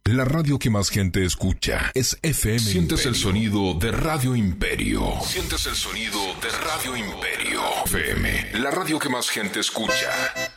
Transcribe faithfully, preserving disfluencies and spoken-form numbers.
La radio que más gente escucha es F M Sientes Imperio. El sonido de Radio Imperio. Sientes el sonido de Radio Imperio. F M, la radio que más gente escucha.